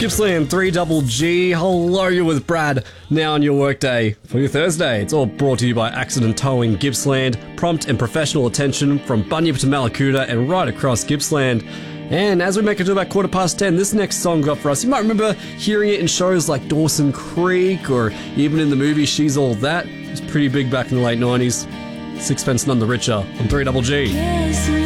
Gippsland 3GG. Hello, you're with Brad. Now on your workday for your Thursday. It's all brought to you by Accident Towing Gippsland. Prompt and professional attention from Bunyip to Malakuta and right across Gippsland. And as we make it to about 10:15, this next song got for us. You might remember hearing it in shows like Dawson Creek or even in the movie She's All That. It was pretty big back in the late 90s. Sixpence None the Richer on 3GG.